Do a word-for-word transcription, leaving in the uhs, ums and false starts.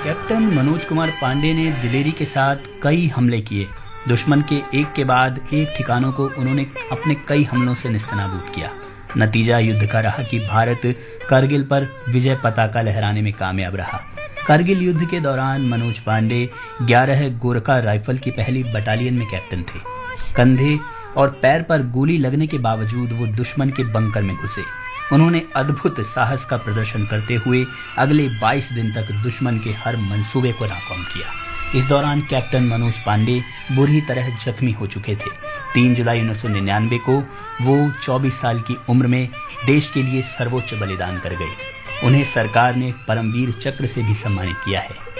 Captain Manoj Kumar Pandey ने दिलेरी के साथ कई हमले किए। दुश्मन के एक के बाद एक ठिकानों को उन्होंने अपने कई हमलों से निस्तनाबूद किया। नतीजा युद्ध का रहा कि भारत करगिल पर विजय पताका लहराने में कामयाब रहा। करगिल युद्ध के दौरान मनोज पांडे ग्यारह गोरखा राइफल की पहली बटालियन में कैप्टन थे। कंधे और पैर पर गोली लगने के बावजूद वो दुश्मन के बंकर में घुसे। उन्होंने अद्भुत साहस का प्रदर्शन करते हुए अगले बाईस दिन तक दुश्मन के हर मंसूबे को नाकाम किया। इस दौरान कैप्टन मनोज पांडे बुरी तरह जख्मी हो चुके थे। तीन जुलाई उन्नीस सौ निन्यानवे को वो चौबीस साल की उम्र में देश के लिए सर्वोच्च बलिदान कर गए। उन्हें सरकार ने परमवीर चक्र से भी सम्मानित किया है।